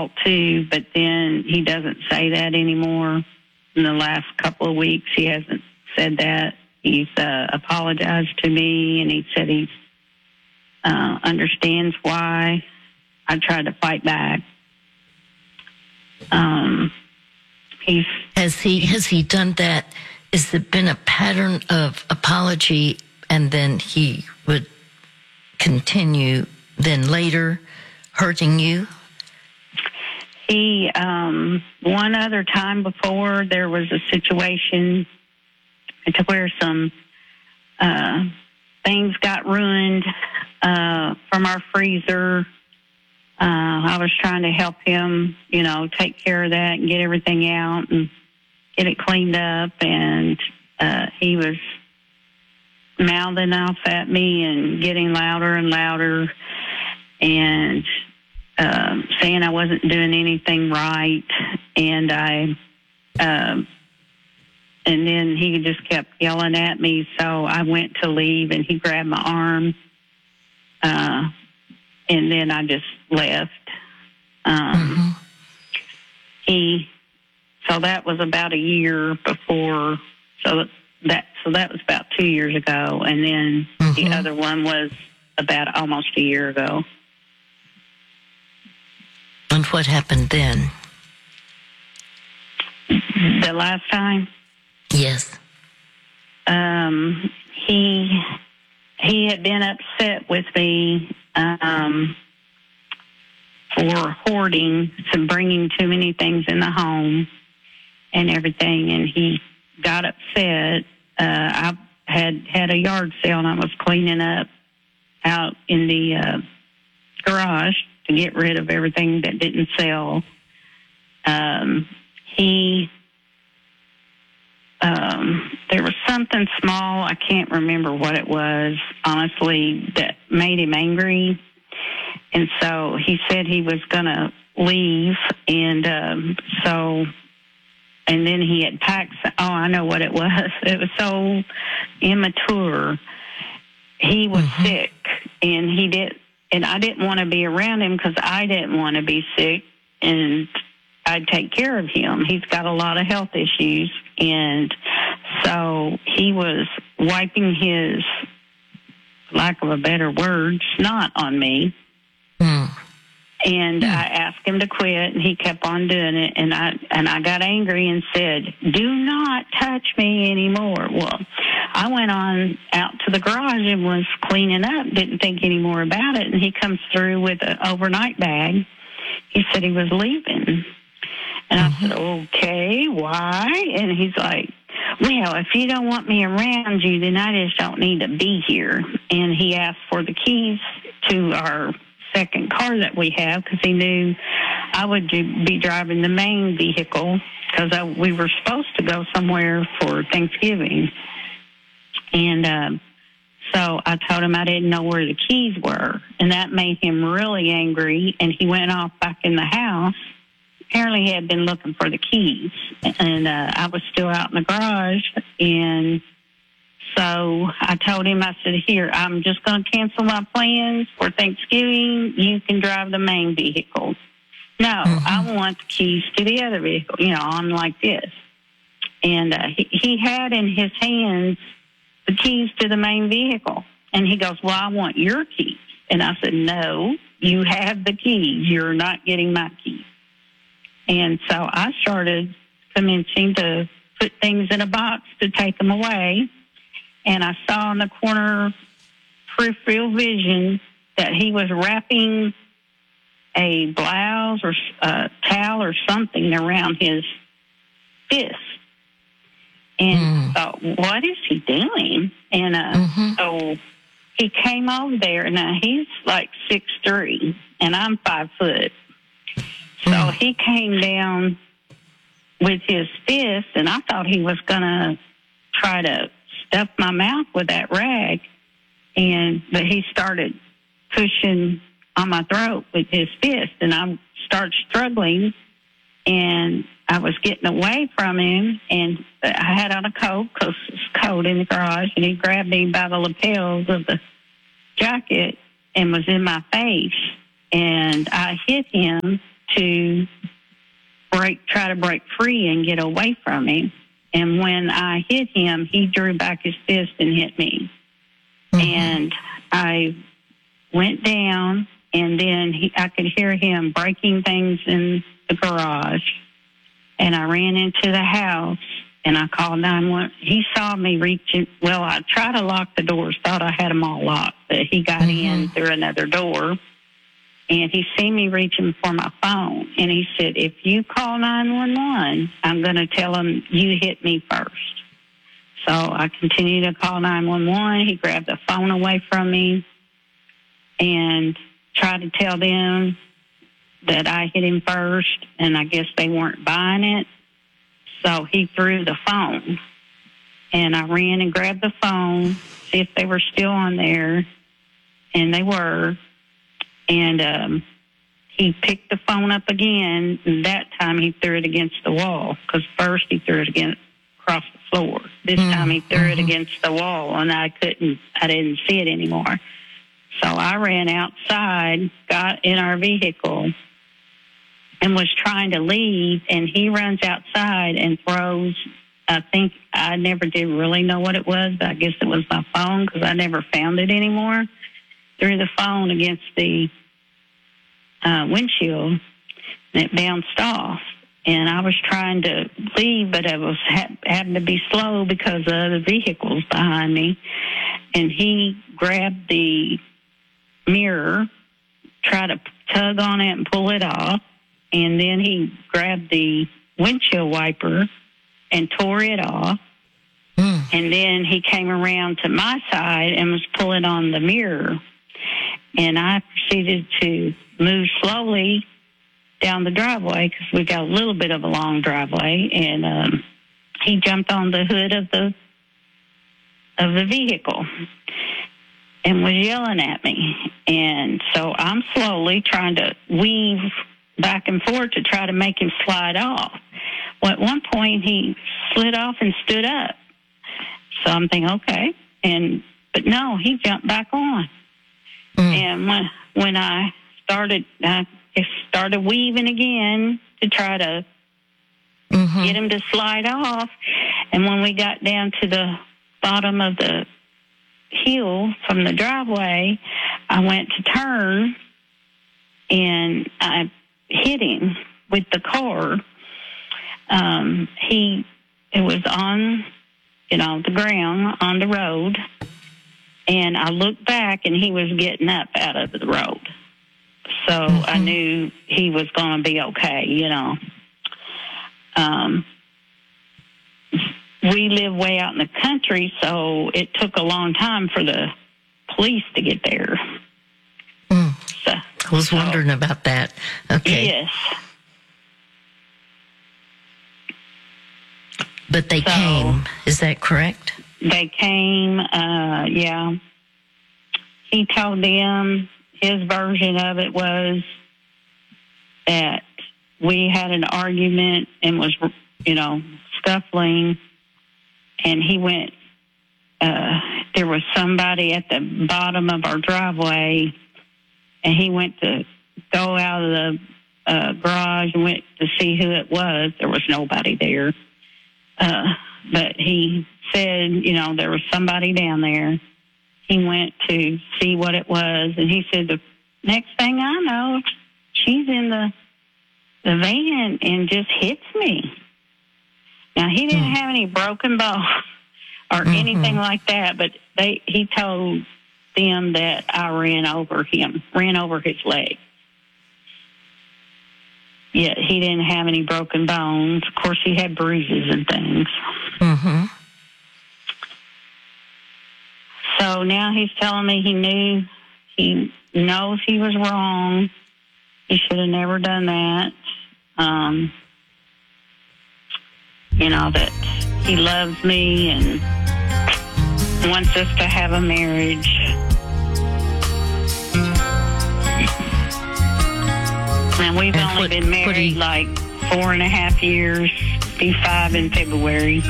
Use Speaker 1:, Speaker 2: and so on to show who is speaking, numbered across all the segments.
Speaker 1: too, but then he doesn't say that anymore. In the last couple of weeks, he hasn't said that. He's apologized to me, and he said he understands why I tried to fight back.
Speaker 2: Has he done that? Has there been a pattern of apology, and then he would continue then later hurting you?
Speaker 1: He, one other time before, there was a situation to where some things got ruined from our freezer. I was trying to help him, take care of that and get everything out and get it cleaned up. And he was mouthing off at me and getting louder and louder and saying I wasn't doing anything right. And and then he just kept yelling at me. So I went to leave, and he grabbed my arm. And then I just left. So that was about a year before. So that was about 2 years ago, and then the other one was about almost a year ago.
Speaker 2: And what happened then?
Speaker 1: The last time?
Speaker 2: Yes.
Speaker 1: He had been upset with me for hoarding, bringing too many things in the home and everything, and he got upset. I had a yard sale, and I was cleaning up out in the garage to get rid of everything that didn't sell. There was something small, I can't remember what it was, honestly, that made him angry. And so he said he was going to leave. And and then he had packed, I know what it was. It was so immature. He was sick, and I didn't want to be around him because I didn't want to be sick, and I'd take care of him. He's got a lot of health issues, and so he was wiping his, lack of a better word, snot on me. And I asked him to quit, and he kept on doing it, and I got angry and said, "Do not touch me anymore." Well, I went on out to the garage and was cleaning up, didn't think any more about it, and he comes through with an overnight bag. He said he was leaving. And I said, "Okay, why?" And he's like, "Well, if you don't want me around you, then I just don't need to be here." And he asked for the keys to our second car that we have because he knew I would be driving the main vehicle because we were supposed to go somewhere for Thanksgiving. And so I told him I didn't know where the keys were, and that made him really angry, and he went off back in the house. Apparently he had been looking for the keys, and I was still out in the garage, and so I told him, I said, "Here, I'm just going to cancel my plans for Thanksgiving. You can drive the main vehicle." "No, I want the keys to the other vehicle." I'm like this. And he had in his hands the keys to the main vehicle. And he goes, "Well, I want your keys." And I said, "No, you have the keys. You're not getting my keys." And so I started commencing to put things in a box to take them away. And I saw in the corner peripheral vision that he was wrapping a blouse or a towel or something around his fist. And I thought, what is he doing? And so he came over there, and he's like 6'3", and I'm 5 foot. So he came down with his fist, and I thought he was going to try to stuff my mouth with that rag. But he started pushing on my throat with his fist, and I started struggling, and I was getting away from him, and I had on a coat because it's cold in the garage, and he grabbed me by the lapels of the jacket and was in my face, and I hit him to try to break free and get away from him. And when I hit him, he drew back his fist and hit me. Mm-hmm. And I went down, and then I could hear him breaking things in the garage. And I ran into the house, and I called 911. He saw me reaching. Well, I tried to lock the doors, thought I had them all locked, but he got in through another door. And he seen me reaching for my phone. And he said, if you call 911, I'm going to tell them you hit me first. So I continued to call 911. He grabbed the phone away from me and tried to tell them that I hit him first. And I guess they weren't buying it. So he threw the phone. And I ran and grabbed the phone, see if they were still on there. And they were. And he picked the phone up again, and that time he threw it against the wall, because first he threw it across the floor. This time he threw it against the wall, and I didn't see it anymore. So I ran outside, got in our vehicle, and was trying to leave, and he runs outside and throws, I think, I never did really know what it was, but I guess it was my phone, because I never found it anymore. Threw the phone against the windshield, and it bounced off. And I was trying to leave, but I was having to be slow because of the vehicles behind me. And he grabbed the mirror, tried to tug on it and pull it off. And then he grabbed the windshield wiper and tore it off. And then he came around to my side and was pulling on the mirror. And I proceeded to move slowly down the driveway, because we got a little bit of a long driveway. And he jumped on the hood of the vehicle and was yelling at me. And so I'm slowly trying to weave back and forth to try to make him slide off. Well, at one point he slid off and stood up. So I'm thinking, okay. But no, he jumped back on. And when I started weaving again to try to get him to slide off. And when we got down to the bottom of the hill from the driveway, I went to turn, and I hit him with the car. It was on, the ground on the road. And I looked back, and he was getting up out of the road. So I knew he was going to be okay, We live way out in the country, so it took a long time for the police to get there. So,
Speaker 2: I was wondering about that. Okay.
Speaker 1: Yes.
Speaker 2: But they came. Is that correct?
Speaker 1: They came, yeah. He told them his version of it was that we had an argument and was, scuffling, and he went, there was somebody at the bottom of our driveway, and he went to go out of the garage and went to see who it was. There was nobody there. But he said, there was somebody down there. He went to see what it was, and he said, the next thing I know, she's in the van and just hits me. Now, he didn't have any broken bones or anything like that, but he told them that I ran over his leg. Yet he didn't have any broken bones. Of course, he had bruises and things. So now he's telling me he knows he was wrong. He should have never done that. That he loves me and wants us to have a marriage. And we've only been married like 4.5 years, be 5 in February.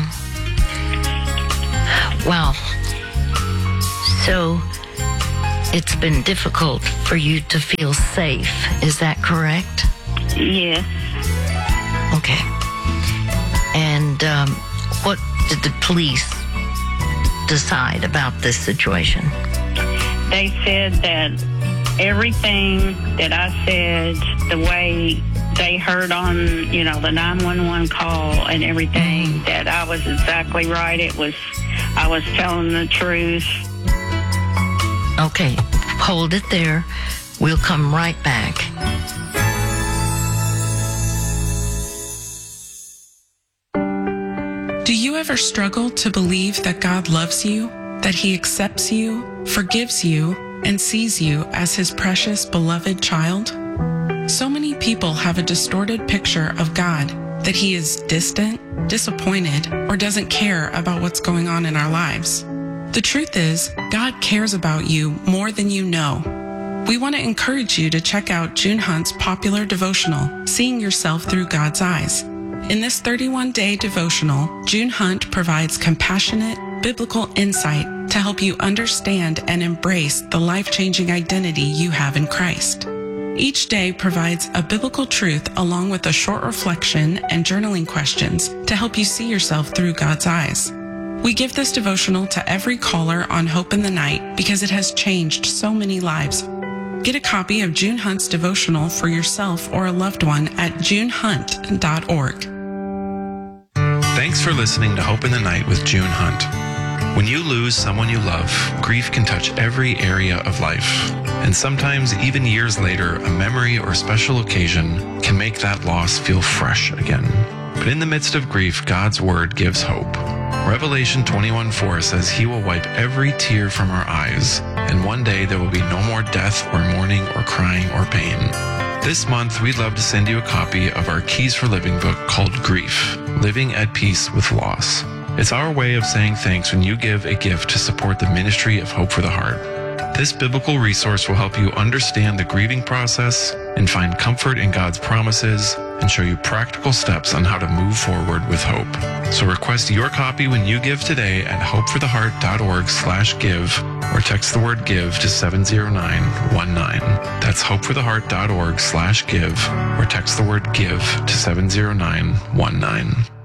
Speaker 2: Wow. So it's been difficult for you to feel safe. Is that correct?
Speaker 1: Yes.
Speaker 2: Okay. And what did the police decide about this situation?
Speaker 1: They said that everything that I said, the way they heard on, the 911 call and everything, that I was exactly right. I was telling the truth.
Speaker 2: Okay, hold it there. We'll come right back.
Speaker 3: Do you ever struggle to believe that God loves you, that He accepts you, forgives you, and sees you as His precious, beloved child? So many people have a distorted picture of God, that He is distant, disappointed, or doesn't care about what's going on in our lives. The truth is, God cares about you more than you know. We want to encourage you to check out June Hunt's popular devotional, Seeing Yourself Through God's Eyes. In this 31-day devotional, June Hunt provides compassionate, biblical insight to help you understand and embrace the life-changing identity you have in Christ. Each day provides a biblical truth along with a short reflection and journaling questions to help you see yourself through God's eyes. We give this devotional to every caller on Hope in the Night because it has changed so many lives. Get a copy of June Hunt's devotional for yourself or a loved one at junehunt.org.
Speaker 4: Thanks for listening to Hope in the Night with June Hunt. When you lose someone you love, grief can touch every area of life. And sometimes, even years later, a memory or special occasion can make that loss feel fresh again. But in the midst of grief, God's Word gives hope. Revelation 21:4 says He will wipe every tear from our eyes, and one day there will be no more death or mourning or crying or pain. This month, we'd love to send you a copy of our Keys for Living book called Grief, Living at Peace with Loss. It's our way of saying thanks when you give a gift to support the ministry of Hope for the Heart. This biblical resource will help you understand the grieving process and find comfort in God's promises and show you practical steps on how to move forward with hope. So request your copy when you give today at hopefortheheart.org/give or text the word give to 70919. That's hopefortheheart.org/give or text the word give to 70919.